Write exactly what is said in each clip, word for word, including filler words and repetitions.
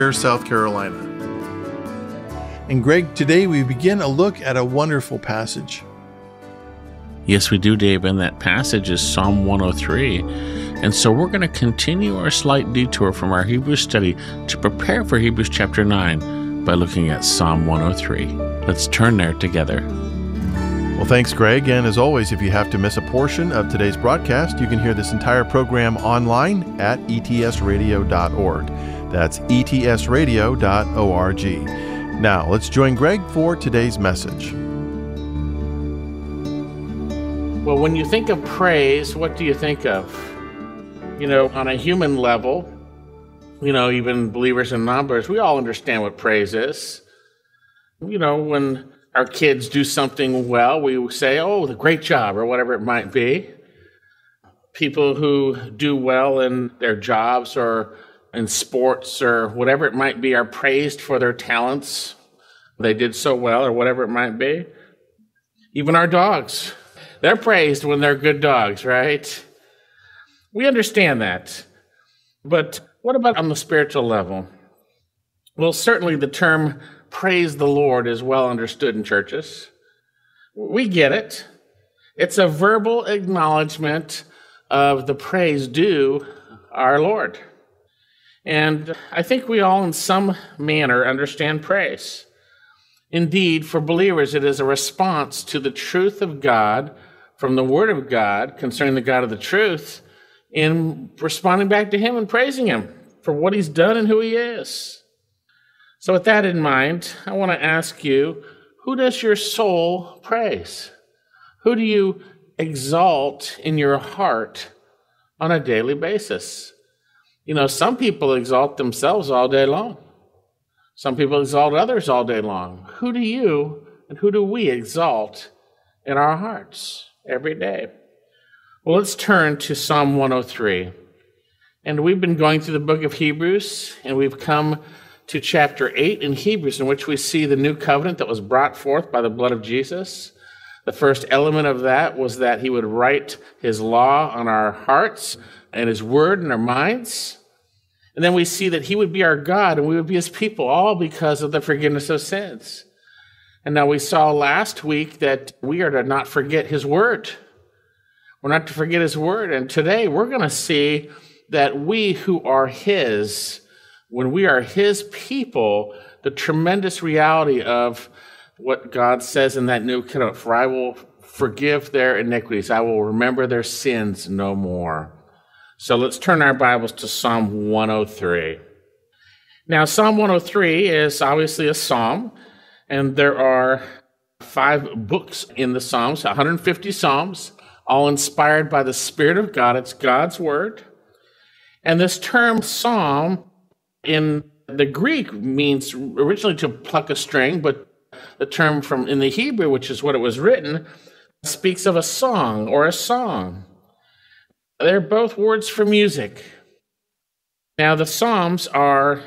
South Carolina. And Greg, today we begin a look at a wonderful passage. Yes, we do, Dave, and that passage is Psalm one oh three. And so we're going to continue our slight detour from our Hebrews study to prepare for Hebrews chapter nine by looking at Psalm one oh three. Let's turn there together. Well, thanks, Greg. And as always, if you have to miss a portion of today's broadcast, you can hear this entire program online at e t s radio dot org. That's e t s radio dot org. Now, let's join Greg for today's message. Well, when you think of praise, what do you think of? You know, on a human level, you know, even believers and non-believers, we all understand what praise is. You know, when our kids do something well, we say, oh, the great job, or whatever it might be. People who do well in their jobs or in sports or whatever it might be are praised for their talents. They did so well or whatever it might be. Even our dogs, they're praised when they're good dogs, right? We understand that. But what about on the spiritual level? Well, certainly the term praise the Lord is well understood in churches. We get it. It's a verbal acknowledgement of the praise due our Lord. And I think we all in some manner understand praise. Indeed, for believers, it is a response to the truth of God from the Word of God concerning the God of the truth in responding back to Him and praising Him for what He's done and who He is. So with that in mind, I want to ask you, who does your soul praise? Who do you exalt in your heart on a daily basis? You know, some people exalt themselves all day long. Some people exalt others all day long. Who do you and who do we exalt in our hearts every day? Well, let's turn to Psalm one oh three. And we've been going through the book of Hebrews, and we've come to chapter eight in Hebrews, in which we see the new covenant that was brought forth by the blood of Jesus. The first element of that was that He would write His law on our hearts and His word in our minds. And then we see that He would be our God and we would be His people, all because of the forgiveness of sins. And now we saw last week that we are to not forget His word. We're not to forget His word. And today we're going to see that we who are His, when we are His people, the tremendous reality of what God says in that new covenant, for I will forgive their iniquities. I will remember their sins no more. So let's turn our Bibles to Psalm one oh three. Now, Psalm one oh three is obviously a psalm, and there are five books in the Psalms, one hundred fifty psalms, all inspired by the Spirit of God. It's God's word. And this term psalm in the Greek means originally to pluck a string, but the term from in the Hebrew, which is what it was written, speaks of a song or a song. They're both words for music. Now, the Psalms are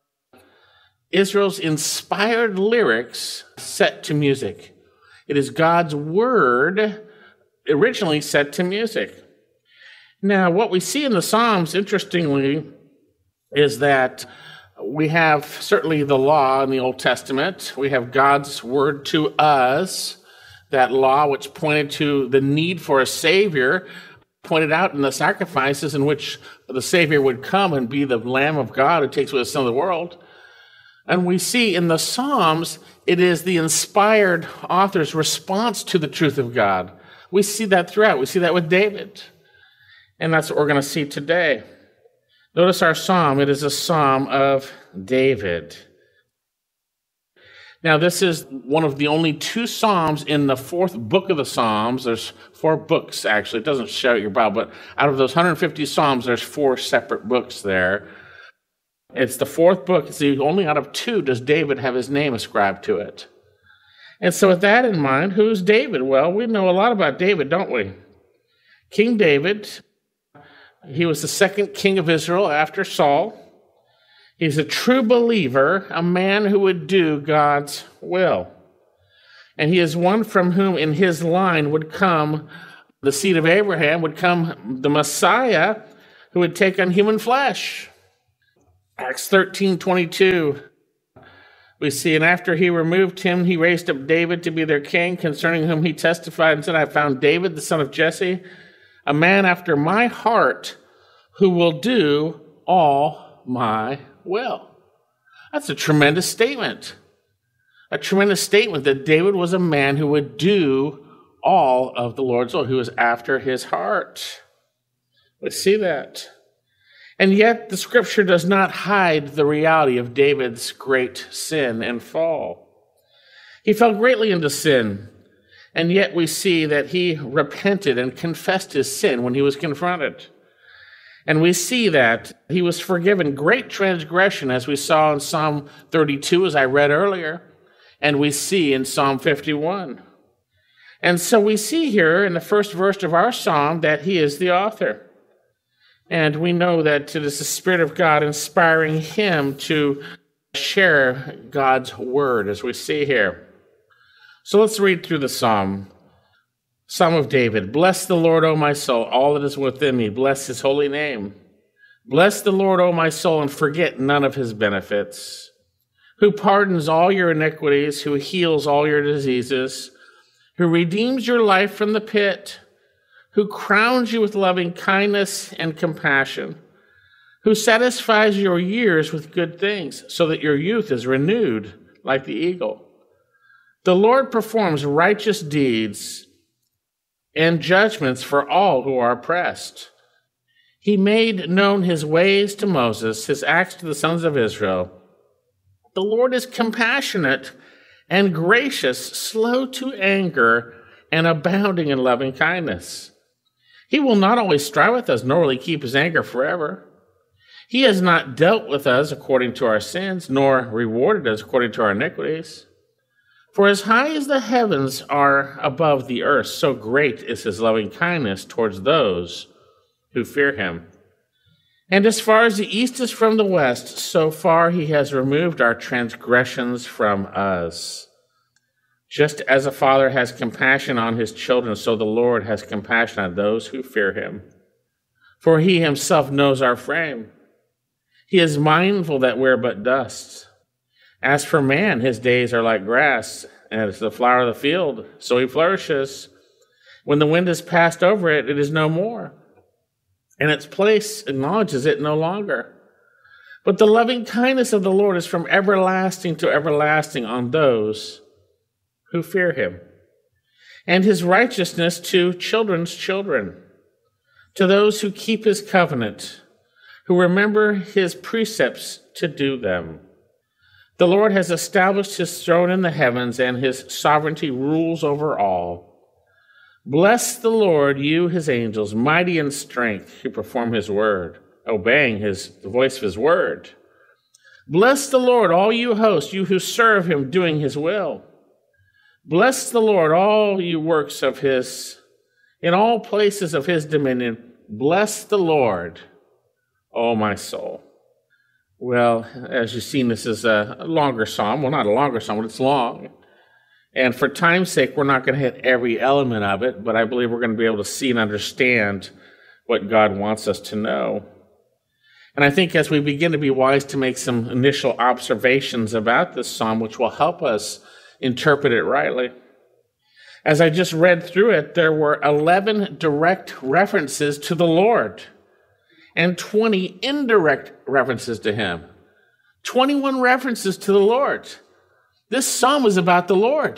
Israel's inspired lyrics set to music. It is God's word originally set to music. Now, what we see in the Psalms, interestingly, is that we have certainly the law in the Old Testament. We have God's word to us, that law which pointed to the need for a Savior, pointed out in the sacrifices in which the Savior would come and be the Lamb of God who takes away the sin of the world. And we see in the Psalms, it is the inspired author's response to the truth of God. We see that throughout. We see that with David. And that's what we're going to see today. Notice our psalm. It is a psalm of David. Now, this is one of the only two psalms in the fourth book of the Psalms. There's four books, actually. It doesn't show your Bible, but out of those one hundred fifty psalms, there's four separate books there. It's the fourth book. It's the only out of two does David have his name ascribed to it. And so with that in mind, who's David? Well, we know a lot about David, don't we? King David, he was the second king of Israel after Saul. He's a true believer, a man who would do God's will. And he is one from whom in his line would come the seed of Abraham, would come the Messiah who would take on human flesh. Acts thirteen twenty-two, we see, and after he removed him, he raised up David to be their king, concerning whom he testified and said, I found David, the son of Jesse, a man after my heart, who will do all my will. That's a tremendous statement. A tremendous statement that David was a man who would do all of the Lord's will, who was after his heart. We see that. And yet the scripture does not hide the reality of David's great sin and fall. He fell greatly into sin, and yet we see that he repented and confessed his sin when he was confronted. And we see that he was forgiven great transgression, as we saw in Psalm thirty-two, as I read earlier, and we see in Psalm fifty-one. And so we see here in the first verse of our psalm that he is the author. And we know that it is the Spirit of God inspiring him to share God's word, as we see here. So let's read through the psalm. Psalm of David. Bless the Lord, O my soul, all that is within me. Bless his holy name. Bless the Lord, O my soul, and forget none of his benefits. Who pardons all your iniquities, who heals all your diseases, who redeems your life from the pit, who crowns you with loving kindness and compassion, who satisfies your years with good things, so that your youth is renewed like the eagle. The Lord performs righteous deeds and judgments for all who are oppressed. He made known his ways to Moses, his acts to the sons of Israel. The Lord is compassionate and gracious, slow to anger, and abounding in loving kindness. He will not always strive with us, nor will he keep his anger forever. He has not dealt with us according to our sins, nor rewarded us according to our iniquities. For as high as the heavens are above the earth, so great is his loving kindness towards those who fear him. And as far as the east is from the west, so far he has removed our transgressions from us. Just as a father has compassion on his children, so the Lord has compassion on those who fear him. For he himself knows our frame. He is mindful that we're but dust. As for man, his days are like grass, and as the flower of the field, so he flourishes. When the wind has passed over it, it is no more, and its place acknowledges it no longer. But the loving kindness of the Lord is from everlasting to everlasting on those who fear him, and his righteousness to children's children, to those who keep his covenant, who remember his precepts to do them. The Lord has established his throne in the heavens, and his sovereignty rules over all. Bless the Lord, you his angels, mighty in strength, who perform his word, obeying his, the voice of his word. Bless the Lord, all you hosts, you who serve him, doing his will. Bless the Lord, all you works of his, in all places of his dominion. Bless the Lord, O my soul. Well, as you've seen, this is a longer psalm. Well, not a longer psalm, but it's long. And for time's sake, we're not going to hit every element of it, but I believe we're going to be able to see and understand what God wants us to know. And I think as we begin to be wise to make some initial observations about this psalm, which will help us interpret it rightly. As I just read through it, there were eleven direct references to the Lord and twenty indirect references to him. twenty-one references to the Lord. This psalm is about the Lord.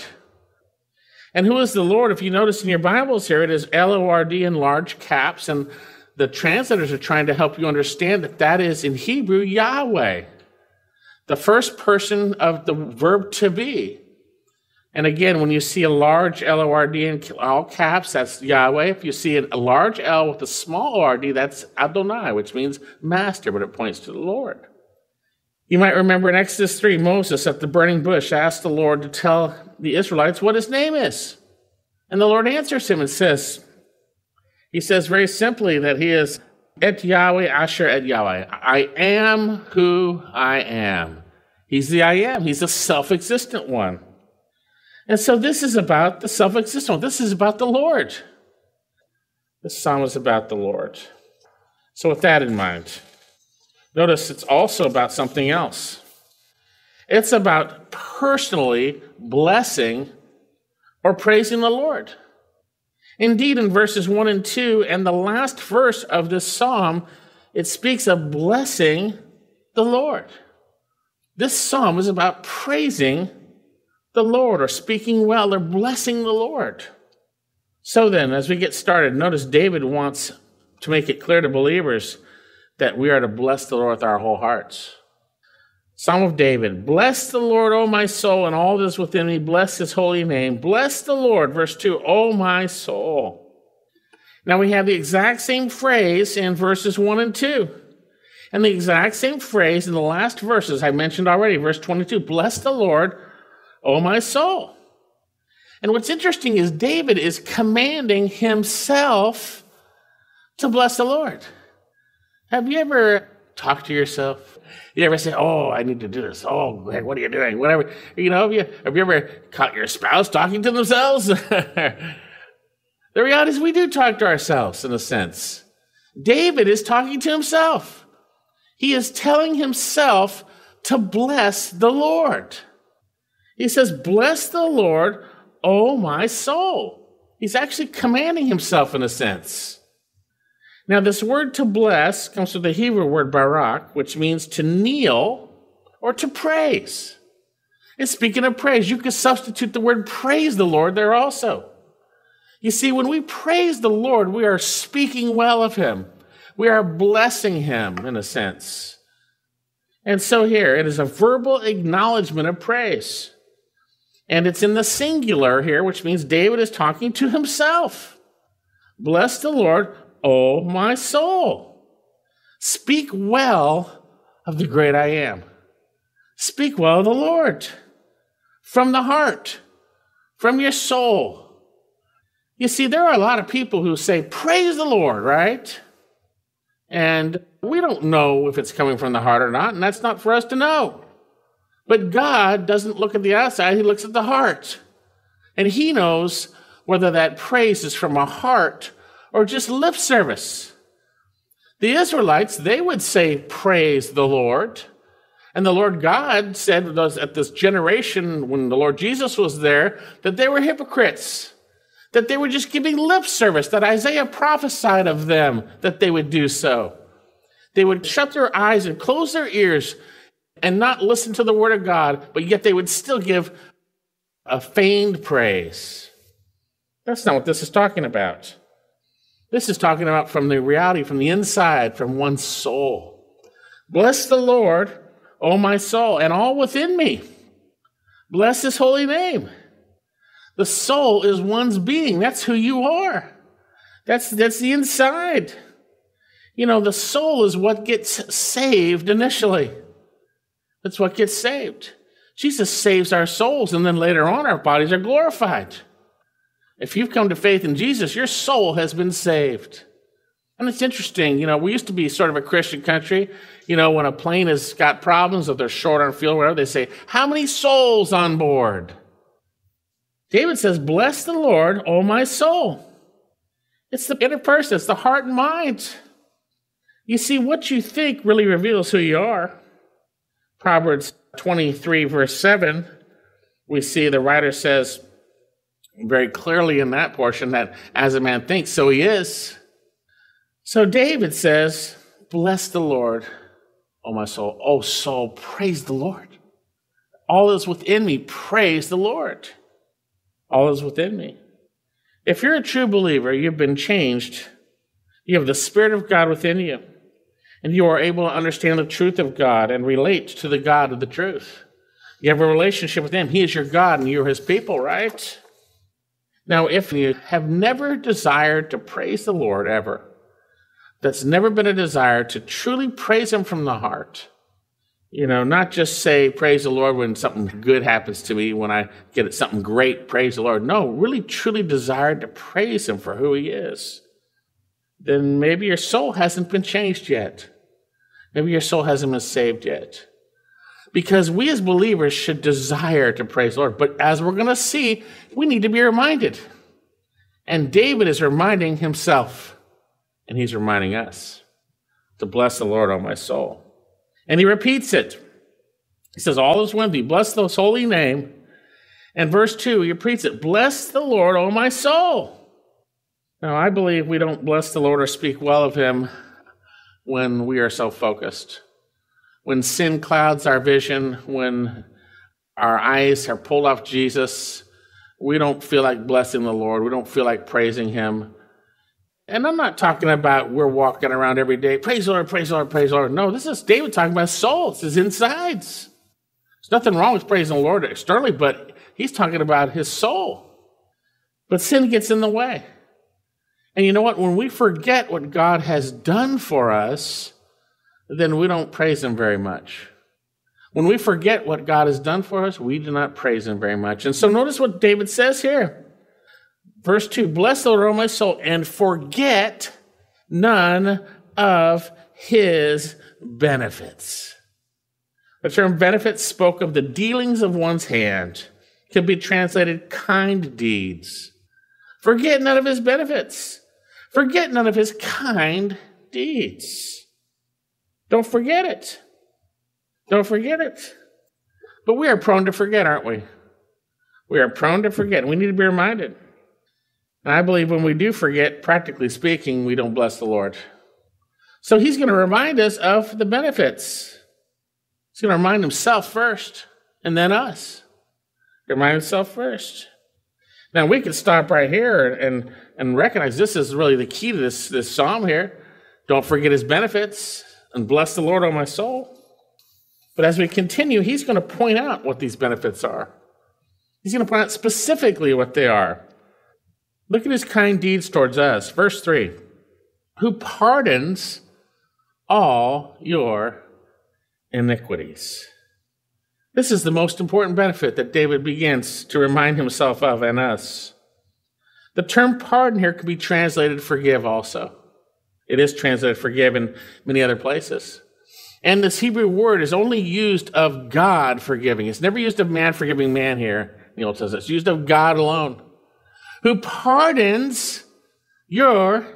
And who is the Lord? If you notice in your Bibles here, it is L O R D in large caps, and the translators are trying to help you understand that that is in Hebrew, Yahweh, the first person of the verb to be. And again, when you see a large L O R D in all caps, that's Yahweh. If you see a large L with a small O R D, that's Adonai, which means master, but it points to the Lord. You might remember in Exodus three, Moses at the burning bush asked the Lord to tell the Israelites what his name is. And the Lord answers him and says, he says very simply that he is Et Yahweh Asher Et Yahweh. I am who I am. He's the I am. He's the self-existent one. And so this is about the self-existent one. This is about the Lord. This psalm is about the Lord. So with that in mind, Notice it's also about something else. It's about personally blessing or praising the Lord. Indeed, in verses one and two, and the last verse of this psalm, it speaks of blessing the Lord. This psalm is about praising the Lord, or speaking well, or blessing the Lord. So then, as we get started, notice David wants to make it clear to believers that we are to bless the Lord with our whole hearts. Psalm of David, bless the Lord, O my soul, and all that is within me. Bless his holy name. Bless the Lord. Verse two, O my soul. Now we have the exact same phrase in verses one and two. And the exact same phrase in the last verses I mentioned already, verse twenty-two, bless the Lord, O my soul. And what's interesting is David is commanding himself to bless the Lord. Have you ever talked to yourself? You ever say, oh, I need to do this. Oh, Greg, what are you doing? Whatever. You know, have you, have you ever caught your spouse talking to themselves? The reality is we do talk to ourselves in a sense. David is talking to himself. He is telling himself to bless the Lord. He says, bless the Lord, O my soul. He's actually commanding himself in a sense. Now, this word to bless comes from the Hebrew word barak, which means to kneel or to praise. And speaking of praise, you could substitute the word praise the Lord there also. You see, when we praise the Lord, we are speaking well of him. We are blessing him in a sense. And so here, it is a verbal acknowledgement of praise. And it's in the singular here, which means David is talking to himself. Bless the Lord, O my soul. Speak well of the great I am. Speak well of the Lord. From the heart. From your soul. You see, there are a lot of people who say, praise the Lord, right? And we don't know if it's coming from the heart or not, and that's not for us to know. But God doesn't look at the outside, he looks at the heart. And he knows whether that praise is from a heart or just lip service. The Israelites, they would say, praise the Lord. And the Lord God said at this generation, when the Lord Jesus was there, that they were hypocrites, that they were just giving lip service, that Isaiah prophesied of them that they would do so. They would shut their eyes and close their ears and not listen to the word of God, but yet they would still give a feigned praise. That's not what this is talking about. This is talking about from the reality, from the inside, from one's soul. Bless the Lord, O my soul, and all within me. Bless his holy name. The soul is one's being. That's who you are. That's, that's the inside. You know, the soul is what gets saved initially. That's what gets saved. Jesus saves our souls, and then later on our bodies are glorified. If you've come to faith in Jesus, your soul has been saved. And it's interesting, you know, we used to be sort of a Christian country. You know, when a plane has got problems, if they're short on fuel, whatever, they say, how many souls on board? David says, bless the Lord, O my soul. It's the inner person, it's the heart and mind. You see, what you think really reveals who you are. Proverbs twenty-three, verse seven, we see the writer says very clearly in that portion that as a man thinks, so he is. So David says, bless the Lord, O my soul. O soul, praise the Lord. All is within me, praise the Lord. All is within me. If you're a true believer, you've been changed. You have the Spirit of God within you. And you are able to understand the truth of God and relate to the God of the truth. You have a relationship with him. He is your God and you're his people, right? Now, if you have never desired to praise the Lord ever, that's never been a desire to truly praise him from the heart, you know, not just say praise the Lord when something good happens to me, when I get something great, praise the Lord. No, really truly desired to praise him for who he is. Then maybe your soul hasn't been changed yet. Maybe your soul hasn't been saved yet. Because we as believers should desire to praise the Lord. But as we're going to see, we need to be reminded. And David is reminding himself, and he's reminding us, to bless the Lord, O my soul. And he repeats it. He says, all is one thee, bless his holy name. And verse two, he repeats it, bless the Lord, O my soul. Now, I believe we don't bless the Lord or speak well of him when we are self-focused. When sin clouds our vision, when our eyes are pulled off Jesus, we don't feel like blessing the Lord. We don't feel like praising him. And I'm not talking about we're walking around every day, praise the Lord, praise the Lord, praise the Lord. No, this is David talking about his soul. It's his insides. There's nothing wrong with praising the Lord externally, but he's talking about his soul. But sin gets in the way. And you know what? When we forget what God has done for us, then we don't praise him very much. When we forget what God has done for us, we do not praise him very much. And so notice what David says here. Verse two, bless the Lord, O my soul, and forget none of his benefits. The term benefits spoke of the dealings of one's hand. It could be translated kind deeds. Forget none of his benefits. Forget none of his kind deeds. Don't forget it. Don't forget it. But we are prone to forget, aren't we? We are prone to forget. We need to be reminded. And I believe when we do forget, practically speaking, we don't bless the Lord. So he's going to remind us of the benefits. He's going to remind himself first, and then us. Remind himself first. Now, we could stop right here and, and recognize this is really the key to this, this psalm here. Don't forget his benefits, and bless the Lord, O my soul. But as we continue, he's going to point out what these benefits are. He's going to point out specifically what they are. Look at his kind deeds towards us. Verse three, who pardons all your iniquities. This is the most important benefit that David begins to remind himself of and us. The term pardon here can be translated forgive also. It is translated forgive in many other places. And this Hebrew word is only used of God forgiving. It's never used of man forgiving man here in the Old Testament. It's used of God alone, who pardons your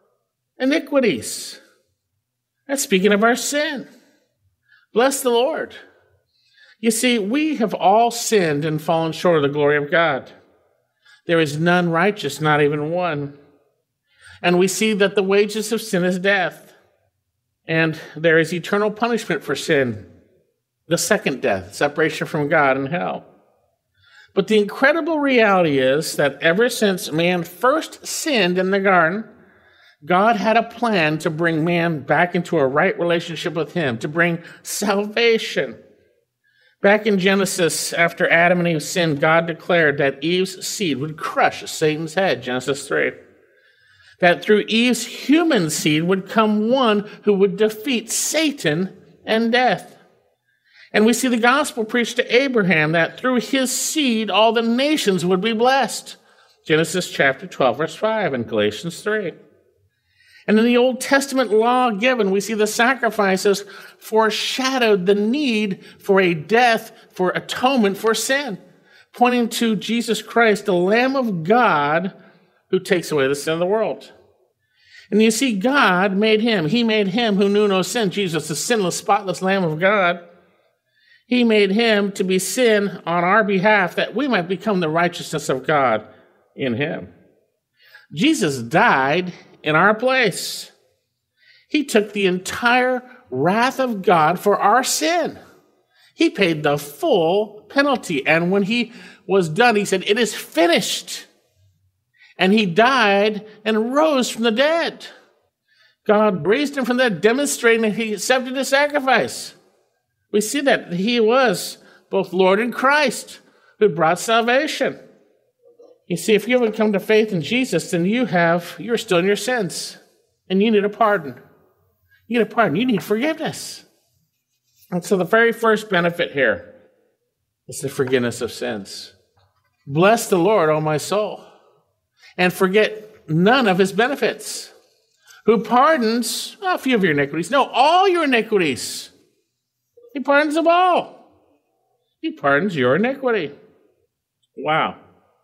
iniquities. That's speaking of our sin. Bless the Lord. You see, we have all sinned and fallen short of the glory of God. There is none righteous, not even one. And we see that the wages of sin is death. And there is eternal punishment for sin, the second death, separation from God and hell. But the incredible reality is that ever since man first sinned in the garden, God had a plan to bring man back into a right relationship with him, to bring salvation. Back in Genesis, after Adam and Eve sinned, God declared that Eve's seed would crush Satan's head, Genesis three. That through Eve's human seed would come one who would defeat Satan and death. And we see the gospel preached to Abraham that through his seed all the nations would be blessed. Genesis chapter twelve, verse five, and Galatians three. And in the Old Testament law given, we see the sacrifices foreshadowed the need for a death for atonement for sin, pointing to Jesus Christ, the Lamb of God, who takes away the sin of the world. And you see, God made him. He made him who knew no sin, Jesus, the sinless, spotless Lamb of God. He made him to be sin on our behalf, that we might become the righteousness of God in him. Jesus died in our place. He took the entire wrath of God for our sin. He paid the full penalty. And when he was done, he said, "It is finished." And he died and rose from the dead. God raised him from the dead, demonstrating that he accepted his sacrifice. We see that he was both Lord and Christ who brought salvation. You see, if you haven't come to faith in Jesus, then you have, you're still in your sins. And you need a pardon. You need a pardon. You need forgiveness. And so the very first benefit here is the forgiveness of sins. Bless the Lord, O my soul, and forget none of his benefits, who pardons a few of your iniquities. No, all your iniquities. He pardons them all. He pardons your iniquity. Wow.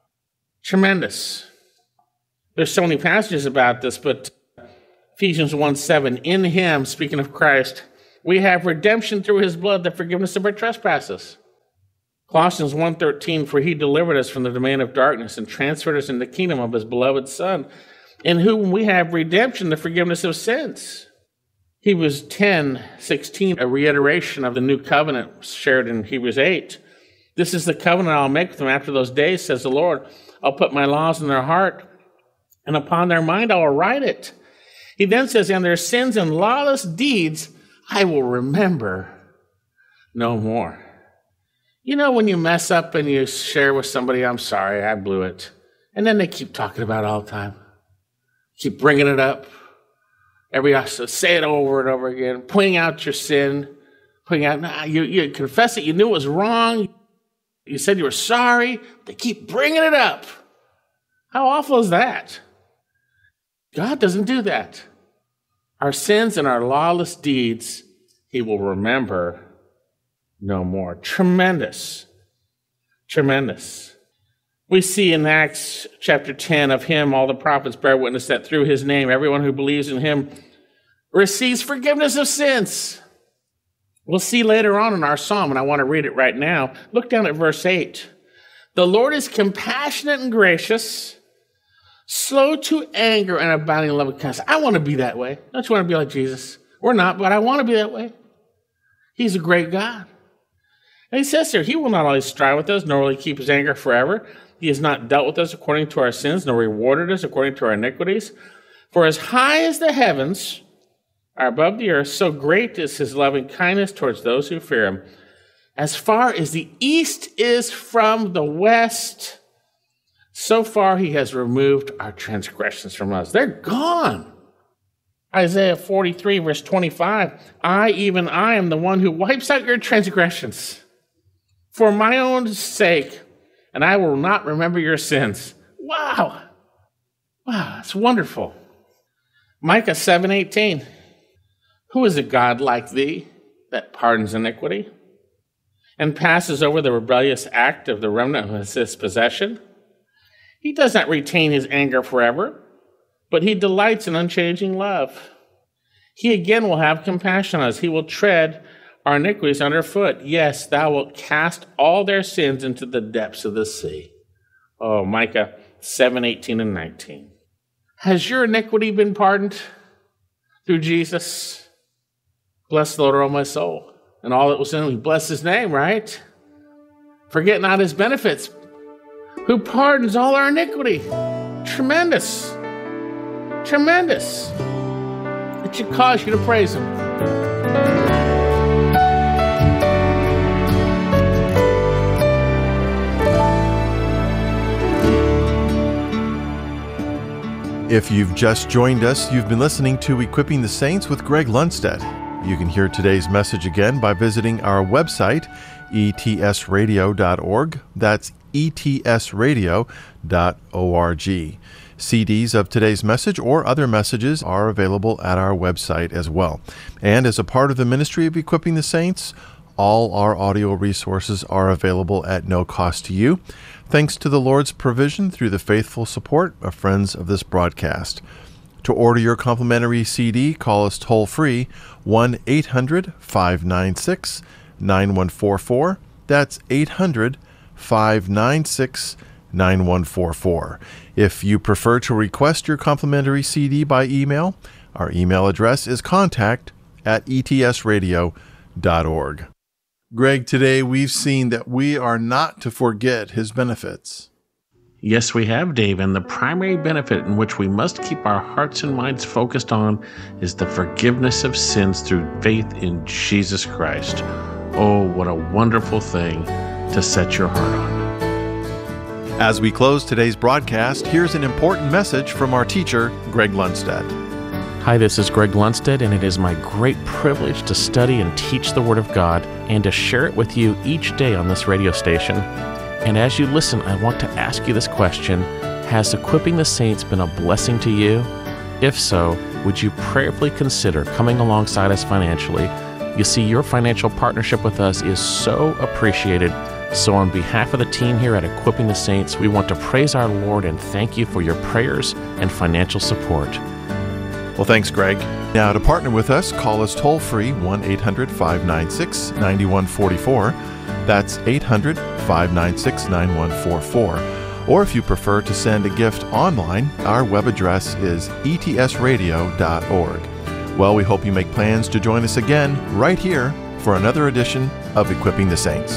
Tremendous. There's so many passages about this, but Ephesians one seven, in him, speaking of Christ, We have redemption through his blood, the forgiveness of our trespasses. Colossians one thirteen, for he delivered us from the domain of darkness and transferred us into the kingdom of his beloved Son, in whom we have redemption, the forgiveness of sins. Hebrews ten sixteen, a reiteration of the new covenant shared in Hebrews eight. This is the covenant I'll make with them after those days, says the Lord. I'll put my laws in their heart, and upon their mind I will write it. He then says, and their sins and lawless deeds I will remember no more. You know, when you mess up and you share with somebody, I'm sorry, I blew it. And then they keep talking about it all the time. Keep bringing it up. Every so say it over and over again, pointing out your sin, pointing out, nah, you, you confess it, you knew it was wrong. You said you were sorry. They keep bringing it up. How awful is that? God doesn't do that. Our sins and our lawless deeds, he will remember no more. Tremendous. Tremendous. We see in Acts chapter ten, of him all the prophets bear witness that through his name, everyone who believes in him receives forgiveness of sins. We'll see later on in our psalm, and I want to read it right now. Look down at verse eight. The Lord is compassionate and gracious, slow to anger and abounding in love and kindness. I want to be that way. Don't you want to be like Jesus? We're not, but I want to be that way. He's a great God. And he says here, he will not always strive with us, nor will he keep his anger forever. He has not dealt with us according to our sins, nor rewarded us according to our iniquities. For as high as the heavens are above the earth, so great is his loving kindness towards those who fear him. As far as the east is from the west, so far he has removed our transgressions from us. They're gone. Isaiah forty-three, verse twenty-five, I, even I, am the one who wipes out your transgressions for my own sake, and I will not remember your sins. Wow. Wow, that's wonderful. Micah seven eighteen, who is a God like thee that pardons iniquity and passes over the rebellious act of the remnant of his possession? He does not retain his anger forever, but he delights in unchanging love. He again will have compassion on us. He will tread our iniquities underfoot. Yes, thou wilt cast all their sins into the depths of the sea. Oh, Micah seven eighteen and nineteen. Has your iniquity been pardoned through Jesus? Bless the Lord, O my soul, and all that was in me. Bless his name, right? Forget not his benefits, who pardons all our iniquity. Tremendous. Tremendous. It should cause you to praise him. If you've just joined us, you've been listening to Equipping the Saints with Greg Lundstedt. You can hear today's message again by visiting our website, e t s radio dot org. That's e t s radio dot org. C Ds of today's message or other messages are available at our website as well. And as a part of the ministry of Equipping the Saints, all our audio resources are available at no cost to you, thanks to the Lord's provision through the faithful support of friends of this broadcast. To order your complimentary C D, call us toll-free, one eight hundred five nine six nine one four four. That's eight hundred five nine six nine one four four. If you prefer to request your complimentary C D by email, our email address is contact at e t s radio dot org. Greg, today we've seen that we are not to forget his benefits. Yes, we have, Dave, and the primary benefit in which we must keep our hearts and minds focused on is the forgiveness of sins through faith in Jesus Christ. Oh, what a wonderful thing to set your heart on. As we close today's broadcast, here's an important message from our teacher, Greg Lundstedt. Hi, this is Greg Lundstedt, and it is my great privilege to study and teach the Word of God and to share it with you each day on this radio station. And as you listen, I want to ask you this question: has Equipping the Saints been a blessing to you? If so, would you prayerfully consider coming alongside us financially? You see, your financial partnership with us is so appreciated. So on behalf of the team here at Equipping the Saints, we want to praise our Lord and thank you for your prayers and financial support. Well, thanks, Greg. Now, to partner with us, call us toll-free one eight hundred five nine six nine one four four. That's eight hundred five nine six nine one four four. Or if you prefer to send a gift online, our web address is e t s radio dot org. Well, we hope you make plans to join us again right here for another edition of Equipping the Saints.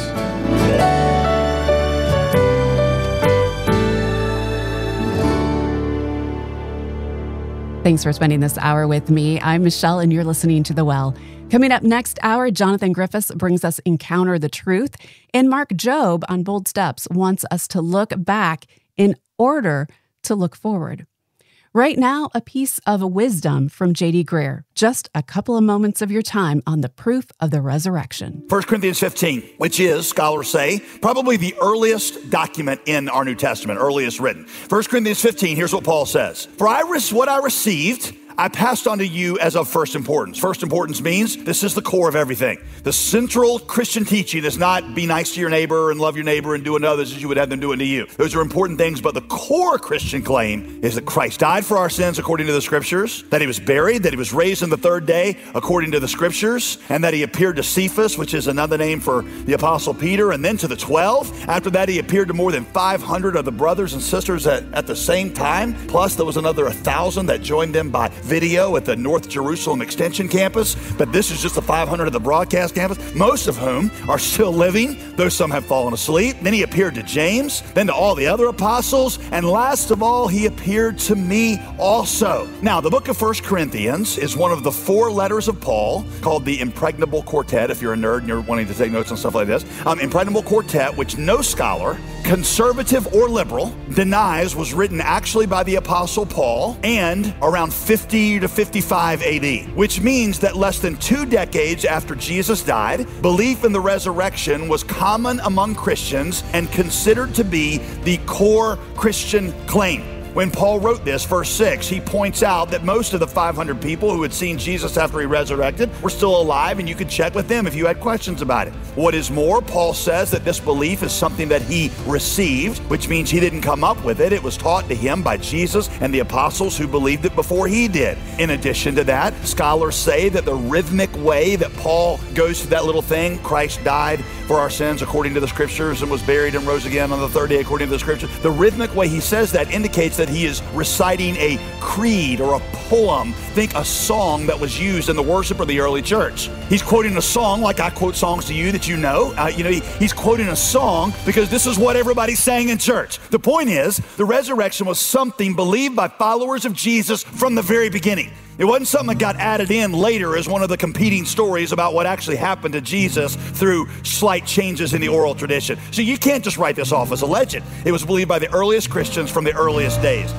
Thanks for spending this hour with me. I'm Michelle, and you're listening to The Well. Coming up next hour, Jonathan Griffiths brings us Encounter the Truth, and Mark Jobe on Bold Steps wants us to look back in order to look forward. Right now, a piece of wisdom from J D Greear. Just a couple of moments of your time on the proof of the resurrection. First Corinthians fifteen, which is, scholars say, probably the earliest document in our New Testament, earliest written. First Corinthians fifteen, here's what Paul says. For I res- what I received, I passed on to you as of first importance. First importance means this is the core of everything. The central Christian teaching is not be nice to your neighbor and love your neighbor and do unto others as you would have them do unto you. Those are important things, but the core Christian claim is that Christ died for our sins according to the Scriptures, that he was buried, that he was raised on the third day according to the Scriptures, and that he appeared to Cephas, which is another name for the Apostle Peter, and then to the twelve. After that, he appeared to more than five hundred of the brothers and sisters at, at the same time. Plus, there was another one thousand that joined them by video at the North Jerusalem Extension Campus, but this is just the five hundred of the broadcast campus, most of whom are still living, though some have fallen asleep. Then he appeared to James, then to all the other apostles, and last of all, he appeared to me also. Now, the book of First Corinthians is one of the four letters of Paul called the Impregnable Quartet, if you're a nerd and you're wanting to take notes on stuff like this. Um, Impregnable Quartet, which no scholar, conservative or liberal, denies was written actually by the Apostle Paul and around fifty to fifty-five A D, which means that less than two decades after Jesus died, belief in the resurrection was common among Christians and considered to be the core Christian claim. When Paul wrote this, verse six, he points out that most of the five hundred people who had seen Jesus after he resurrected were still alive, and you could check with them if you had questions about it. What is more, Paul says that this belief is something that he received, which means he didn't come up with it. It was taught to him by Jesus and the apostles who believed it before he did. In addition to that, scholars say that the rhythmic way that Paul goes through that little thing, Christ died for our sins according to the Scriptures and was buried and rose again on the third day according to the Scriptures, the rhythmic way he says that indicates that he is reciting a creed or a poem. Think a song that was used in the worship of the early church. He's quoting a song like I quote songs to you that you know. Uh, you know, he, he's quoting a song because this is what everybody sang in church. The point is, the resurrection was something believed by followers of Jesus from the very beginning. It wasn't something that got added in later as one of the competing stories about what actually happened to Jesus through slight changes in the oral tradition. So you can't just write this off as a legend. It was believed by the earliest Christians from the earliest days.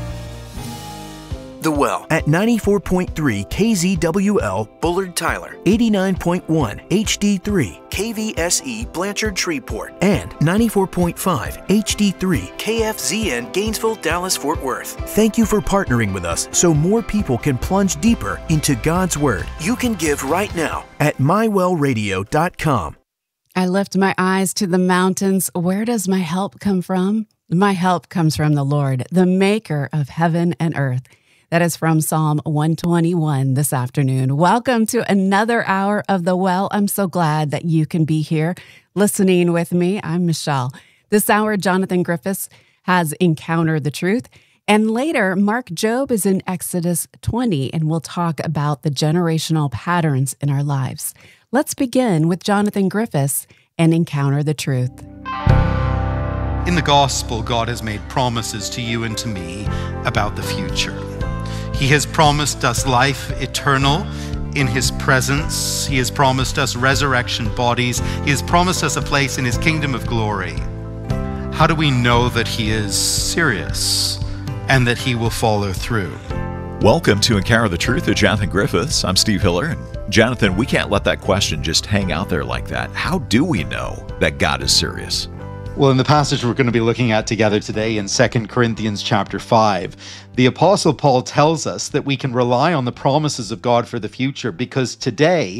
The Well at ninety-four point three K Z W L Bullard Tyler, eighty-nine point one H D three K V S E Blanchard Shreveport, and ninety-four point five H D three K F Z N Gainesville, Dallas, Fort Worth. Thank you for partnering with us so more people can plunge deeper into God's Word. You can give right now at my well radio dot com. I lift my eyes to the mountains. Where does my help come from? My help comes from the Lord, the maker of heaven and earth. That is from Psalm one twenty-one this afternoon. Welcome to another hour of The Well. I'm so glad that you can be here listening with me. I'm Michelle. This hour, Jonathan Griffiths has Encountered the Truth. And later, Mark Jobe is in Exodus twenty, and we'll talk about the generational patterns in our lives. Let's begin with Jonathan Griffiths and Encounter the Truth. In the gospel, God has made promises to you and to me about the future. He has promised us life eternal in His presence. He has promised us resurrection bodies. He has promised us a place in His kingdom of glory. How do we know that He is serious and that He will follow through? Welcome to Encounter the Truth with Jonathan Griffiths. I'm Steve Hiller. And Jonathan, we can't let that question just hang out there like that. How do we know that God is serious? Well, in the passage we're going to be looking at together today in Second Corinthians chapter five, the Apostle Paul tells us that we can rely on the promises of God for the future because today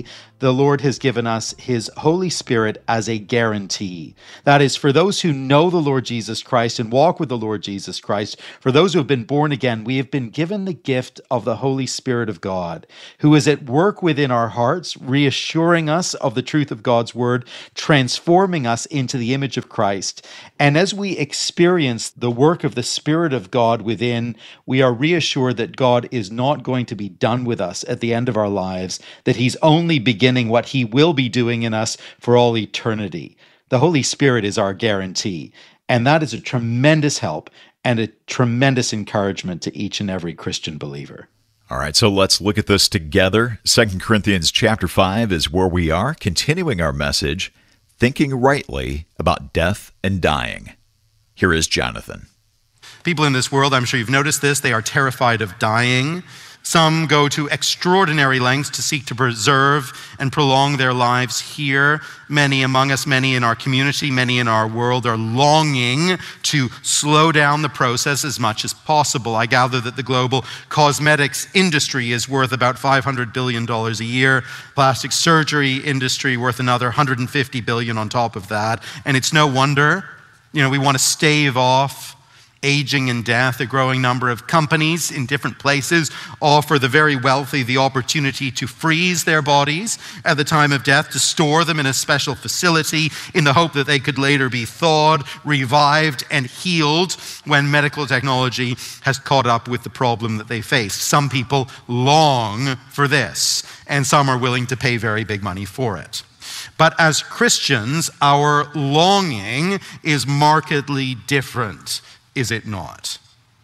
the Lord has given us his Holy Spirit as a guarantee. That is, for those who know the Lord Jesus Christ and walk with the Lord Jesus Christ, for those who have been born again, we have been given the gift of the Holy Spirit of God, who is at work within our hearts, reassuring us of the truth of God's word, transforming us into the image of Christ. And as we experience the work of the Spirit of God within, we are reassured that God is not going to be done with us at the end of our lives, that he's only beginning what he will be doing in us for all eternity. The Holy Spirit is our guarantee, and that is a tremendous help and a tremendous encouragement to each and every Christian believer. All right, so let's look at this together. Second Corinthians chapter five is where we are, continuing our message, thinking rightly about death and dying. Here is Jonathan. People in this world, I'm sure you've noticed this, they are terrified of dying. Some go to extraordinary lengths to seek to preserve and prolong their lives here. Many among us, many in our community, many in our world are longing to slow down the process as much as possible. I gather that the global cosmetics industry is worth about five hundred billion dollars a year. Plastic surgery industry worth another one hundred fifty billion dollars on top of that. And it's no wonder, you know, we want to stave off aging and death. A growing number of companies in different places offer the very wealthy the opportunity to freeze their bodies at the time of death, to store them in a special facility in the hope that they could later be thawed, revived, and healed when medical technology has caught up with the problem that they face. Some people long for this, and some are willing to pay very big money for it. But as Christians, our longing is markedly different, is it not?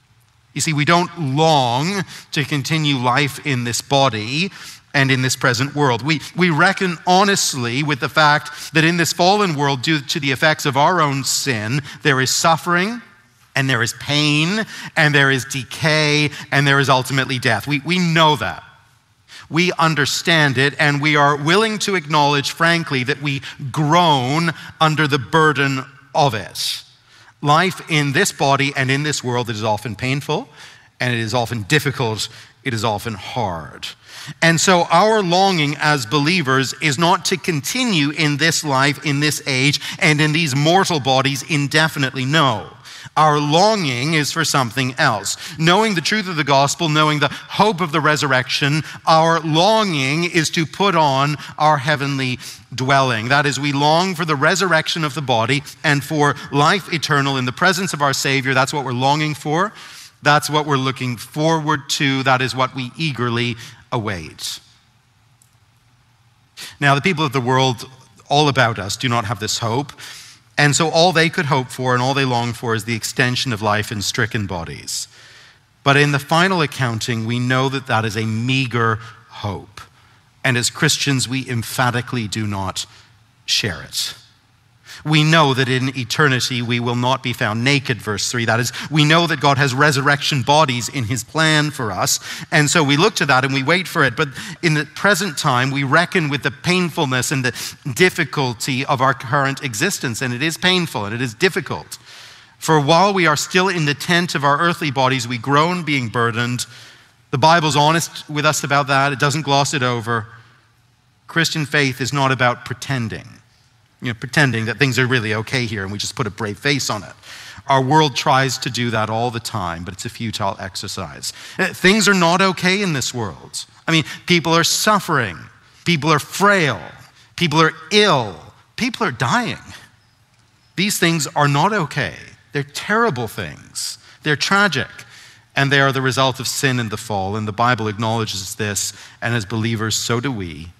You see, we don't long to continue life in this body and in this present world. We, we reckon honestly with the fact that in this fallen world, due to the effects of our own sin, there is suffering, and there is pain, and there is decay, and there is ultimately death. We, we know that. We understand it, and we are willing to acknowledge, frankly, that we groan under the burden of it. Life in this body and in this world, it is often painful, and it is often difficult, it is often hard. And so our longing as believers is not to continue in this life, in this age, and in these mortal bodies indefinitely, no. Our longing is for something else. Knowing the truth of the gospel, knowing the hope of the resurrection, our longing is to put on our heavenly dwelling. That is, we long for the resurrection of the body and for life eternal in the presence of our Savior. That's what we're longing for. That's what we're looking forward to. That is what we eagerly await. Now, the people of the world all about us do not have this hope. And so all they could hope for and all they long for is the extension of life in stricken bodies. But in the final accounting, we know that that is a meager hope. And as Christians, we emphatically do not share it. We know that in eternity we will not be found naked, verse three. That is, we know that God has resurrection bodies in his plan for us. And so we look to that and we wait for it. But in the present time, we reckon with the painfulness and the difficulty of our current existence. And it is painful and it is difficult. For while we are still in the tent of our earthly bodies, we groan being burdened. The Bible's honest with us about that. It doesn't gloss it over. Christian faith is not about pretending. You know, pretending that things are really okay here and we just put a brave face on it. Our world tries to do that all the time, but it's a futile exercise. Things are not okay in this world. I mean, people are suffering. People are frail. People are ill. People are dying. These things are not okay. They're terrible things. They're tragic. And they are the result of sin and the fall. And the Bible acknowledges this. And as believers, so do we.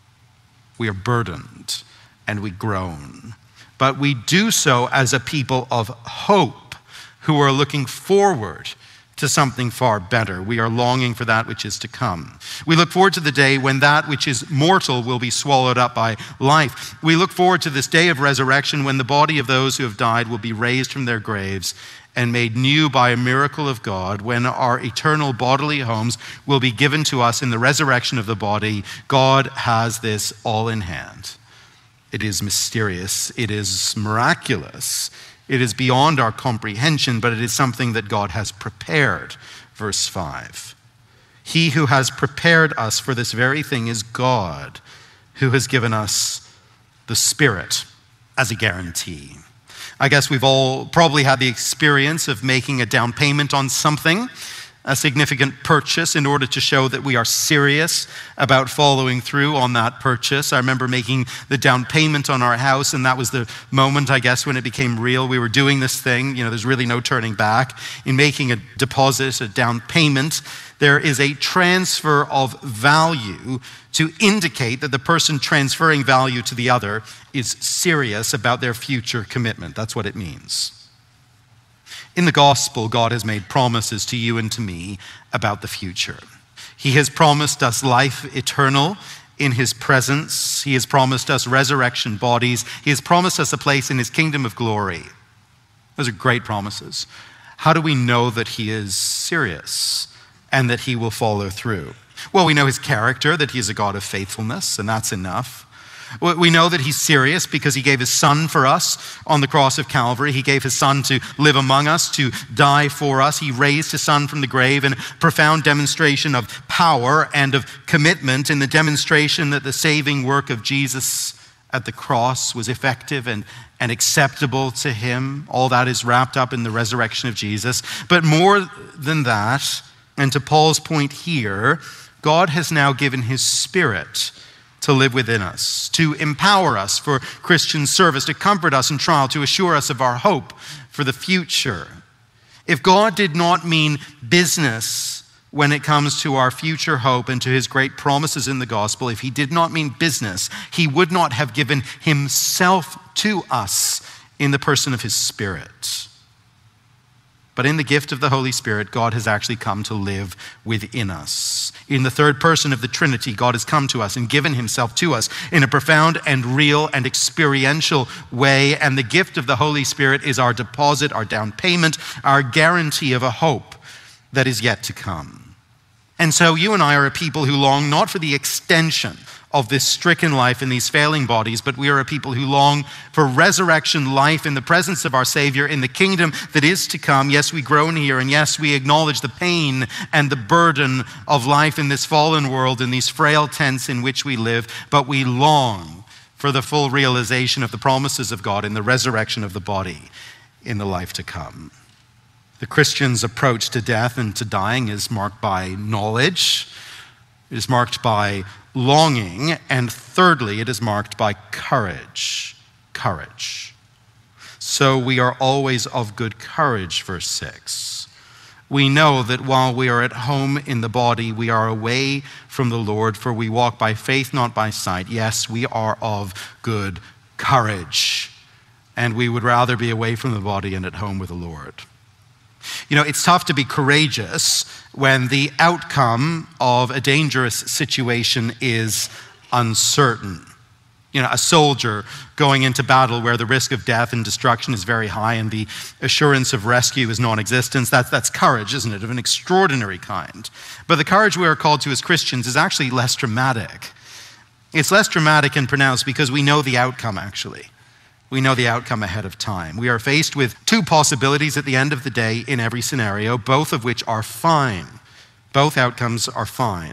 We are burdened. And we groan. But we do so as a people of hope who are looking forward to something far better. We are longing for that which is to come. We look forward to the day when that which is mortal will be swallowed up by life. We look forward to this day of resurrection when the body of those who have died will be raised from their graves and made new by a miracle of God, when our eternal bodily homes will be given to us in the resurrection of the body. God has this all in hand. It is mysterious. It is miraculous. It is beyond our comprehension, but it is something that God has prepared. Verse five. He who has prepared us for this very thing is God, who has given us the Spirit as a guarantee. I guess we've all probably had the experience of making a down payment on something, a significant purchase, in order to show that we are serious about following through on that purchase. I remember making the down payment on our house, and that was the moment, I guess, when it became real. We were doing this thing. You know, there's really no turning back. In making a deposit, a down payment, there is a transfer of value to indicate that the person transferring value to the other is serious about their future commitment. That's what it means. In the gospel, God has made promises to you and to me about the future. He has promised us life eternal in his presence. He has promised us resurrection bodies. He has promised us a place in his kingdom of glory. Those are great promises. How do we know that he is serious and that he will follow through? Well, we know his character, that he is a God of faithfulness, and that's enough. We know that he's serious because he gave his son for us on the cross of Calvary. He gave his son to live among us, to die for us. He raised his son from the grave in a profound demonstration of power and of commitment, in the demonstration that the saving work of Jesus at the cross was effective and, and acceptable to him. All that is wrapped up in the resurrection of Jesus. But more than that, and to Paul's point here, God has now given his Spirit to live within us, to empower us for Christian service, to comfort us in trial, to assure us of our hope for the future. If God did not mean business when it comes to our future hope and to his great promises in the gospel, if he did not mean business, he would not have given himself to us in the person of his Spirit. But in the gift of the Holy Spirit, God has actually come to live within us. In the third person of the Trinity, God has come to us and given himself to us in a profound and real and experiential way. And the gift of the Holy Spirit is our deposit, our down payment, our guarantee of a hope that is yet to come. And so you and I are a people who long not for the extension of this stricken life in these failing bodies, but we are a people who long for resurrection life in the presence of our Savior in the kingdom that is to come. Yes, we groan here, and yes, we acknowledge the pain and the burden of life in this fallen world, in these frail tents in which we live, but we long for the full realization of the promises of God in the resurrection of the body in the life to come. The Christian's approach to death and to dying is marked by knowledge. It is marked by longing, and thirdly, it is marked by courage. Courage. So we are always of good courage, verse six. We know that while we are at home in the body, we are away from the Lord, for we walk by faith, not by sight. Yes, we are of good courage, and we would rather be away from the body and at home with the Lord. You know, it's tough to be courageous when the outcome of a dangerous situation is uncertain. You know, a soldier going into battle where the risk of death and destruction is very high and the assurance of rescue is non-existent, that's, that's courage, isn't it, of an extraordinary kind. But the courage we are called to as Christians is actually less dramatic. It's less dramatic and pronounced because we know the outcome, actually. We know the outcome ahead of time. We are faced with two possibilities at the end of the day in every scenario, both of which are fine. Both outcomes are fine.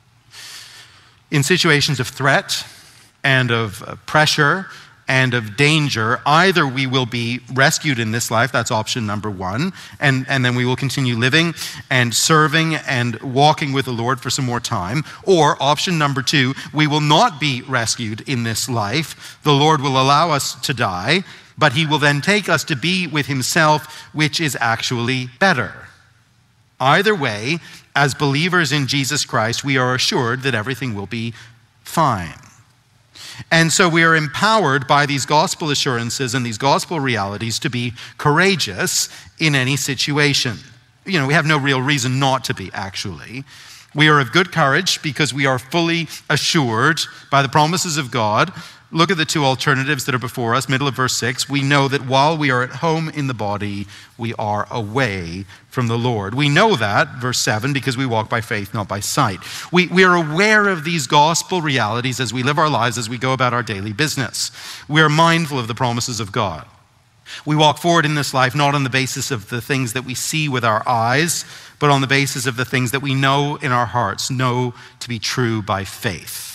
In situations of threat and of pressure and of danger, either we will be rescued in this life, that's option number one, and, and then we will continue living and serving and walking with the Lord for some more time, or option number two, we will not be rescued in this life. The Lord will allow us to die, but he will then take us to be with himself, which is actually better. Either way, as believers in Jesus Christ, we are assured that everything will be fine. And so we are empowered by these gospel assurances and these gospel realities to be courageous in any situation. You know, we have no real reason not to be, actually. We are of good courage because we are fully assured by the promises of God. Look at the two alternatives that are before us, middle of verse six. We know that while we are at home in the body, we are away from the Lord. We know that, verse seven, because we walk by faith, not by sight. We, we are aware of these gospel realities as we live our lives, as we go about our daily business. We are mindful of the promises of God. We walk forward in this life not on the basis of the things that we see with our eyes, but on the basis of the things that we know in our hearts, know to be true by faith.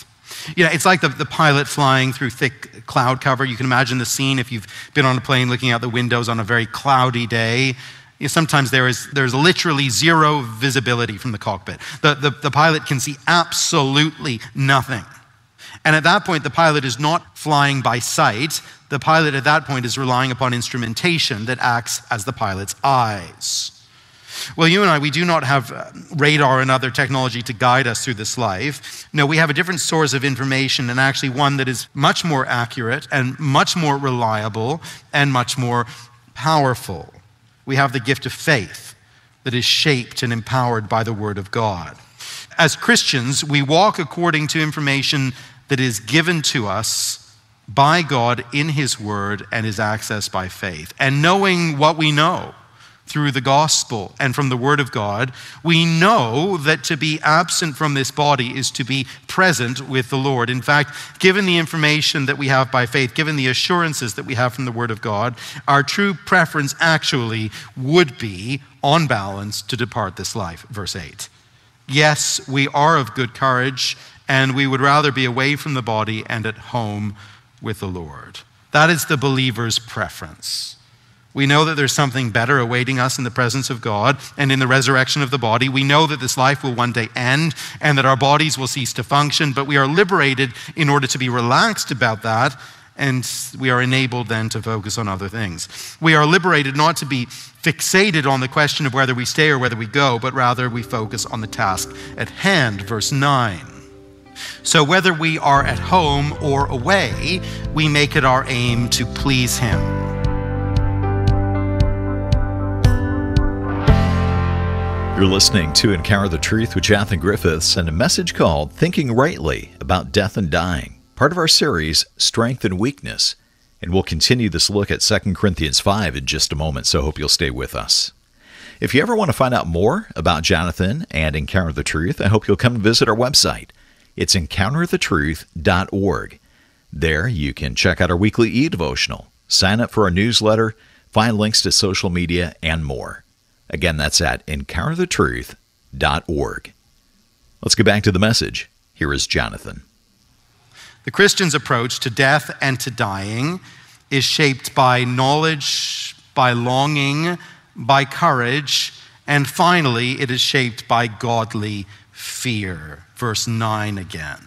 You know, it's like the, the pilot flying through thick cloud cover. You can imagine the scene if you've been on a plane looking out the windows on a very cloudy day. You know, sometimes there is there's literally zero visibility from the cockpit. The, the, the pilot can see absolutely nothing. And at that point, the pilot is not flying by sight. The pilot at that point is relying upon instrumentation that acts as the pilot's eyes. Well, you and I, we do not have radar and other technology to guide us through this life. No, we have a different source of information, and actually one that is much more accurate and much more reliable and much more powerful. We have the gift of faith that is shaped and empowered by the Word of God. As Christians, we walk according to information that is given to us by God in His Word and is accessed by faith. And knowing what we know through the gospel and from the Word of God, we know that to be absent from this body is to be present with the Lord. In fact, given the information that we have by faith, given the assurances that we have from the Word of God, our true preference actually would be, on balance, to depart this life. Verse eight. Yes, we are of good courage, and we would rather be away from the body and at home with the Lord. That is the believer's preference. We know that there's something better awaiting us in the presence of God and in the resurrection of the body. We know that this life will one day end and that our bodies will cease to function, but we are liberated in order to be relaxed about that, and we are enabled then to focus on other things. We are liberated not to be fixated on the question of whether we stay or whether we go, but rather we focus on the task at hand. Verse nine. So whether we are at home or away, we make it our aim to please Him. You're listening to Encounter the Truth with Jonathan Griffiths and a message called Thinking Rightly About Death and Dying, part of our series, Strength and Weakness. And we'll continue this look at Second Corinthians five in just a moment, so I hope you'll stay with us. If you ever want to find out more about Jonathan and Encounter the Truth, I hope you'll come and visit our website. It's encounter the truth dot org. There you can check out our weekly e-devotional, sign up for our newsletter, find links to social media, and more. Again, that's at encounter the truth dot org. Let's get back to the message. Here is Jonathan. The Christian's approach to death and to dying is shaped by knowledge, by longing, by courage, and finally, it is shaped by godly fear. Verse nine again.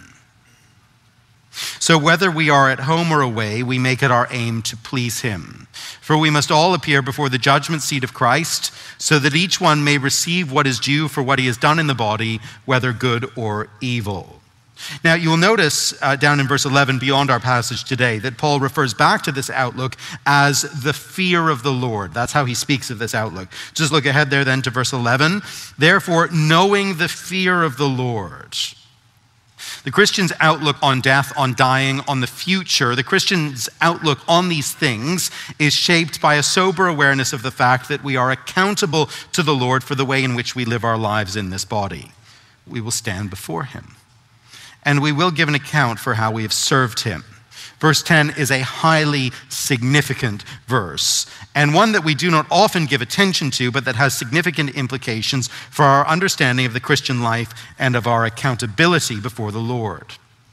So whether we are at home or away, we make it our aim to please Him. For we must all appear before the judgment seat of Christ, so that each one may receive what is due for what he has done in the body, whether good or evil. Now, you will notice uh, down in verse eleven, beyond our passage today, that Paul refers back to this outlook as the fear of the Lord. That's how he speaks of this outlook. Just look ahead there then to verse eleven. Therefore, knowing the fear of the Lord. The Christian's outlook on death, on dying, on the future, the Christian's outlook on these things is shaped by a sober awareness of the fact that we are accountable to the Lord for the way in which we live our lives in this body. We will stand before Him, and we will give an account for how we have served Him. Verse ten is a highly significant verse, and one that we do not often give attention to, but that has significant implications for our understanding of the Christian life and of our accountability before the Lord.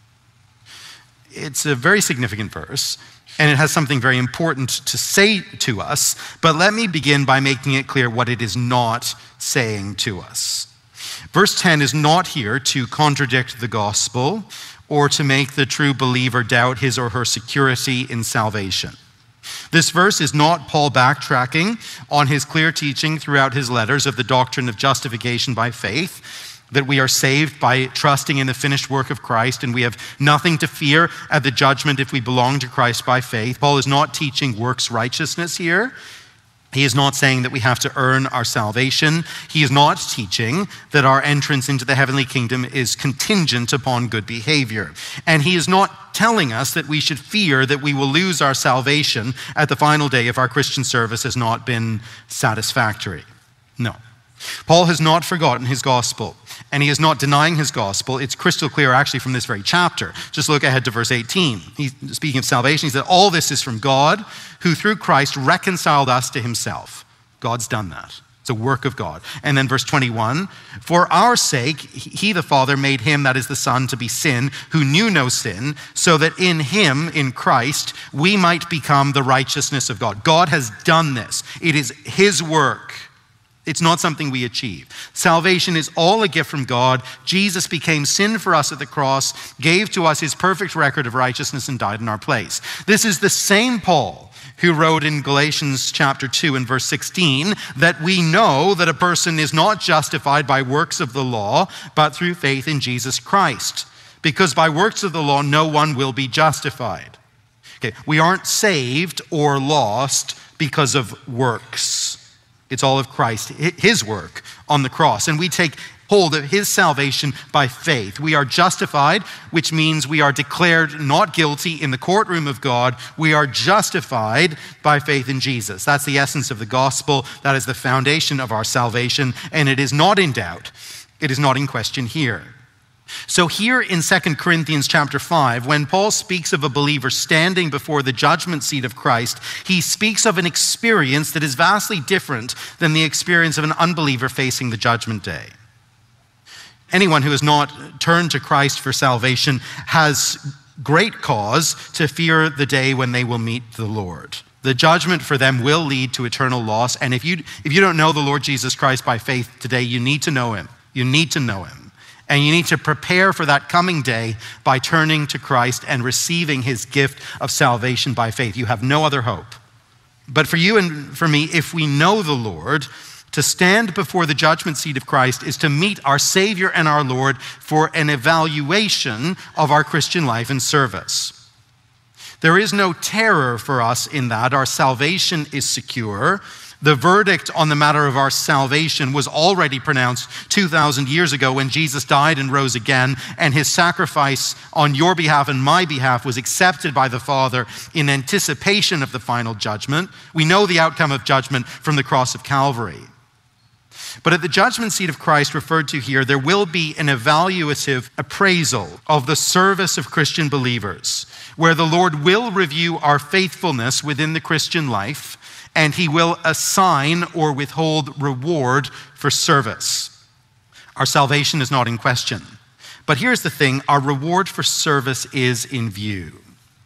It's a very significant verse, and it has something very important to say to us, but let me begin by making it clear what it is not saying to us. Verse ten is not here to contradict the gospel or to make the true believer doubt his or her security in salvation. This verse is not Paul backtracking on his clear teaching throughout his letters of the doctrine of justification by faith, that we are saved by trusting in the finished work of Christ and we have nothing to fear at the judgment if we belong to Christ by faith. Paul is not teaching works righteousness here. He is not saying that we have to earn our salvation. He is not teaching that our entrance into the heavenly kingdom is contingent upon good behavior. And he is not telling us that we should fear that we will lose our salvation at the final day if our Christian service has not been satisfactory. No. Paul has not forgotten his gospel, and he is not denying his gospel. It's crystal clear actually from this very chapter. Just look ahead to verse eighteen. He's speaking of salvation. He said, all this is from God, who through Christ reconciled us to Himself. God's done that. It's a work of God. And then verse twenty-one, for our sake, he, the Father, made him, that is the Son, to be sin, who knew no sin, so that in him, in Christ, we might become the righteousness of God. God has done this. It is his work. It's not something we achieve. Salvation is all a gift from God. Jesus became sin for us at the cross, gave to us his perfect record of righteousness, and died in our place. This is the same Paul who wrote in Galatians chapter two and verse sixteen that we know that a person is not justified by works of the law, but through faith in Jesus Christ. Because by works of the law, no one will be justified. Okay, we aren't saved or lost because of works. It's all of Christ, his work on the cross. And we take hold of his salvation by faith. We are justified, which means we are declared not guilty in the courtroom of God. We are justified by faith in Jesus. That's the essence of the gospel. That is the foundation of our salvation, and it is not in doubt. It is not in question here. So here in Second Corinthians chapter five, when Paul speaks of a believer standing before the judgment seat of Christ, he speaks of an experience that is vastly different than the experience of an unbeliever facing the judgment day. Anyone who has not turned to Christ for salvation has great cause to fear the day when they will meet the Lord. The judgment for them will lead to eternal loss. And if you, if you don't know the Lord Jesus Christ by faith today, you need to know him. You need to know him. And you need to prepare for that coming day by turning to Christ and receiving his gift of salvation by faith. You have no other hope. But for you and for me, if we know the Lord, to stand before the judgment seat of Christ is to meet our Savior and our Lord for an evaluation of our Christian life and service. There is no terror for us in that. Our salvation is secure. The verdict on the matter of our salvation was already pronounced two thousand years ago when Jesus died and rose again, and his sacrifice on your behalf and my behalf was accepted by the Father in anticipation of the final judgment. We know the outcome of judgment from the cross of Calvary. But at the judgment seat of Christ referred to here, there will be an evaluative appraisal of the service of Christian believers, where the Lord will review our faithfulness within the Christian life, and he will assign or withhold reward for service. Our salvation is not in question. But here's the thing, our reward for service is in view.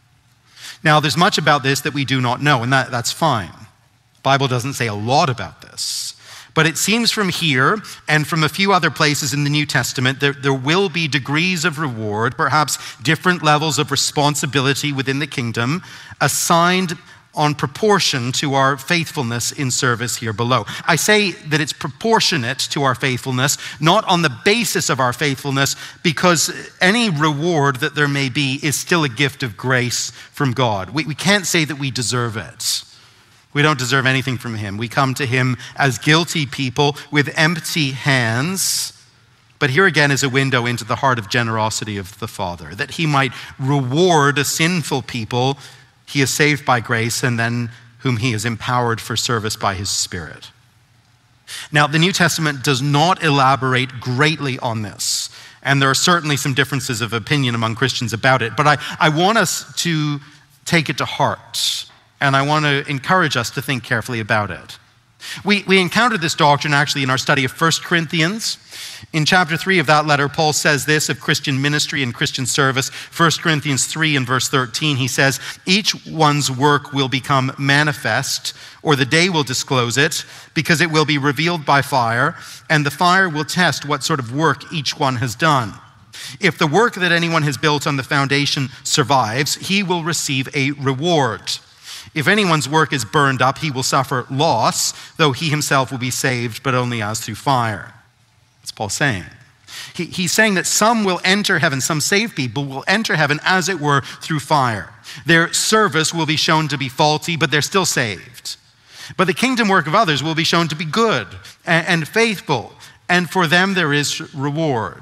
Now, there's much about this that we do not know, and that, that's fine. The Bible doesn't say a lot about this. But it seems from here and from a few other places in the New Testament, there, there will be degrees of reward, perhaps different levels of responsibility within the kingdom, assigned on proportion to our faithfulness in service here below. I say that it's proportionate to our faithfulness, not on the basis of our faithfulness, because any reward that there may be is still a gift of grace from God. We, we can't say that we deserve it. We don't deserve anything from him. We come to him as guilty people with empty hands. But here again is a window into the heart of generosity of the Father, that he might reward a sinful people he is saved by grace and then whom he has empowered for service by his Spirit. Now, the New Testament does not elaborate greatly on this, and there are certainly some differences of opinion among Christians about it, but I, I want us to take it to heart. And I want to encourage us to think carefully about it. We, we encountered this doctrine actually in our study of First Corinthians. In chapter three of that letter, Paul says this of Christian ministry and Christian service. First Corinthians three and verse thirteen, he says, each one's work will become manifest, or the day will disclose it, because it will be revealed by fire, and the fire will test what sort of work each one has done. If the work that anyone has built on the foundation survives, he will receive a reward. If anyone's work is burned up, he will suffer loss, though he himself will be saved, but only as through fire. That's Paul saying. He, he's saying that some will enter heaven, some saved people will enter heaven, as it were, through fire. Their service will be shown to be faulty, but they're still saved. But the kingdom work of others will be shown to be good and, and faithful, and for them there is reward.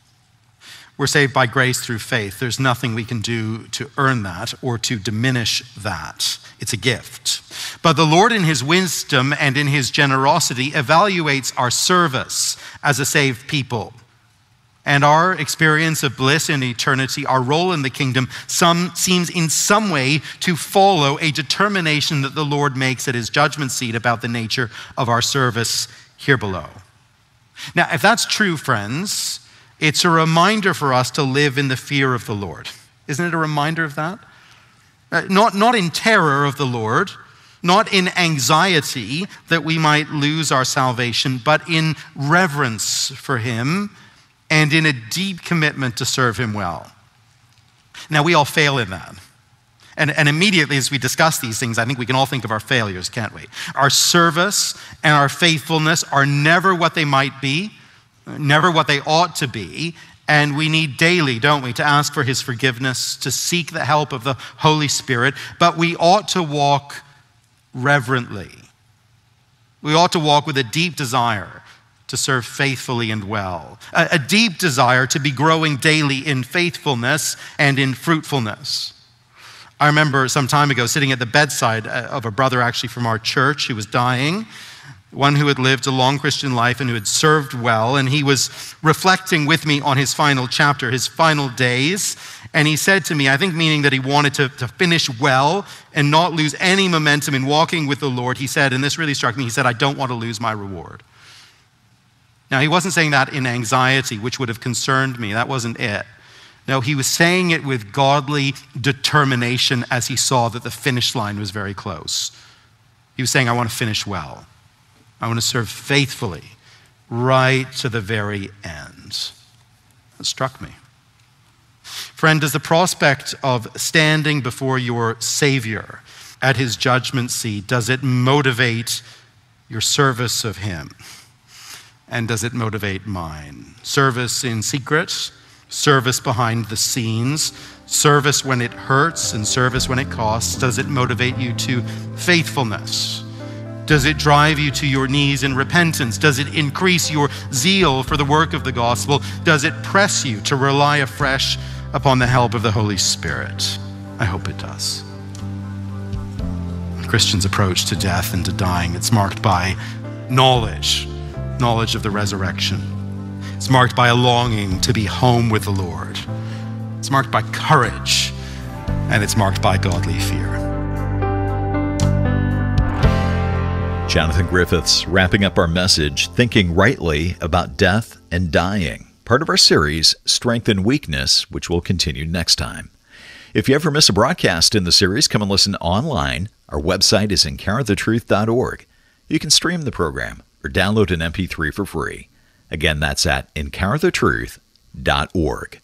We're saved by grace through faith. There's nothing we can do to earn that or to diminish that. It's a gift. But the Lord in his wisdom and in his generosity evaluates our service as a saved people. And our experience of bliss in eternity, our role in the kingdom, some seems in some way to follow a determination that the Lord makes at his judgment seat about the nature of our service here below. Now, if that's true, friends, it's a reminder for us to live in the fear of the Lord. Isn't it a reminder of that? Uh, not, not in terror of the Lord, not in anxiety that we might lose our salvation, but in reverence for him and in a deep commitment to serve him well. Now, we all fail in that. And, and immediately as we discuss these things, I think we can all think of our failures, can't we? Our service and our faithfulness are never what they might be, never what they ought to be, and we need daily, don't we, to ask for his forgiveness, to seek the help of the Holy Spirit, but we ought to walk reverently. We ought to walk with a deep desire to serve faithfully and well, a, a deep desire to be growing daily in faithfulness and in fruitfulness. I remember some time ago sitting at the bedside of a brother actually from our church who was dying, one who had lived a long Christian life and who had served well, and he was reflecting with me on his final chapter, his final days, and he said to me, I think meaning that he wanted to, to finish well and not lose any momentum in walking with the Lord, he said, and this really struck me, he said, I don't want to lose my reward. Now, he wasn't saying that in anxiety, which would have concerned me. That wasn't it. No, he was saying it with godly determination as he saw that the finish line was very close. He was saying, I want to finish well. I want to serve faithfully right to the very end. That struck me. Friend, does the prospect of standing before your Savior at his judgment seat, does it motivate your service of him? And does it motivate mine? Service in secret, service behind the scenes, service when it hurts and service when it costs. Does it motivate you to faithfulness? Does it drive you to your knees in repentance? Does it increase your zeal for the work of the gospel? Does it press you to rely afresh upon the help of the Holy Spirit? I hope it does. A Christian's approach to death and to dying, it's marked by knowledge, knowledge of the resurrection. It's marked by a longing to be home with the Lord. It's marked by courage, and it's marked by godly fear. Jonathan Griffiths wrapping up our message, Thinking Rightly About Death and Dying, part of our series, Strength and Weakness, which will continue next time. If you ever miss a broadcast in the series, come and listen online. Our website is encounter the truth dot org. You can stream the program or download an M P three for free. Again, that's at encounter the truth dot org.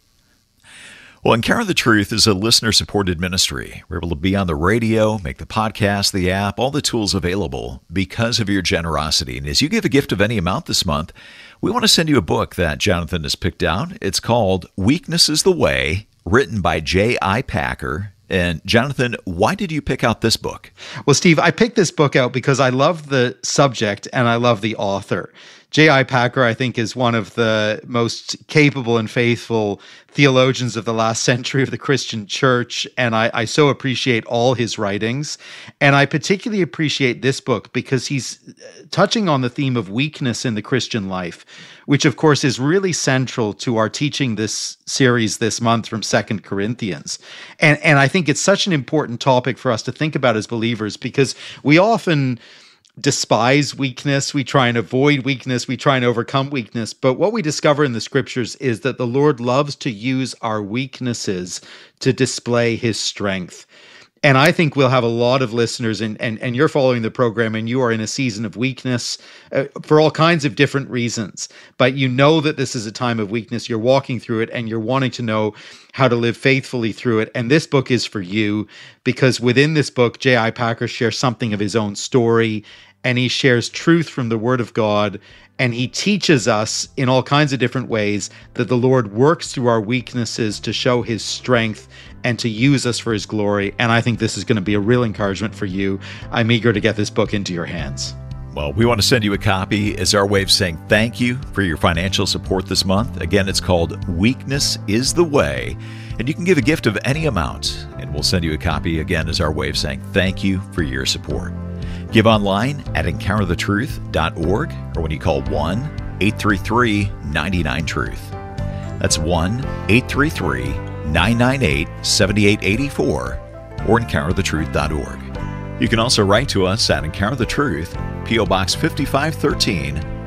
Well, Encounter the Truth is a listener-supported ministry. We're able to be on the radio, make the podcast, the app, all the tools available because of your generosity. And as you give a gift of any amount this month, we want to send you a book that Jonathan has picked out. It's called Weakness is the Way, written by J I Packer. And Jonathan, why did you pick out this book? Well, Steve, I picked this book out because I love the subject and I love the author. J I Packer, I think, is one of the most capable and faithful theologians of the last century of the Christian church, and I, I so appreciate all his writings. And I particularly appreciate this book because he's touching on the theme of weakness in the Christian life, which, of course, is really central to our teaching this series this month from Second Corinthians. And, and I think it's such an important topic for us to think about as believers because we often despise weakness, we try and avoid weakness, we try and overcome weakness. But what we discover in the scriptures is that the Lord loves to use our weaknesses to display his strength. And I think we'll have a lot of listeners, and, and, and you're following the program, and you are in a season of weakness uh, for all kinds of different reasons. But you know that this is a time of weakness. You're walking through it, and you're wanting to know how to live faithfully through it. And this book is for you, because within this book, J I Packer shares something of his own story, and he shares truth from the Word of God, and he teaches us in all kinds of different ways that the Lord works through our weaknesses to show his strength and to use us for his glory. And I think this is going to be a real encouragement for you. I'm eager to get this book into your hands. Well, we want to send you a copy as our way of saying thank you for your financial support this month. Again, it's called Weakness is the Way, and you can give a gift of any amount, and we'll send you a copy again as our way of saying thank you for your support. Give online at encounter the truth dot org or when you call one eight three three nine nine truth. That's one eight three three nine nine eight seven eight eight four or encounter the truth dot org. You can also write to us at Encounter the Truth, P O Box fifty-five thirteen,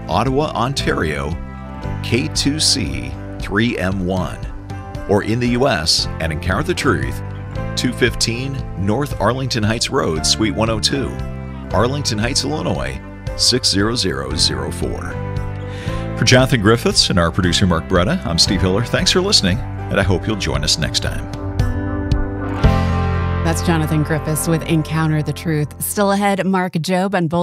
Ottawa, Ontario, K two C three M one. Or in the U S at Encounter the Truth, two fifteen North Arlington Heights Road, Suite one oh two, Arlington Heights, Illinois, six zero zero zero four. For Jonathan Griffiths and our producer Mark Bretta, I'm Steve Hiller. Thanks for listening, and I hope you'll join us next time. That's Jonathan Griffiths with Encounter the Truth. Still ahead, Mark Jobe and Boulder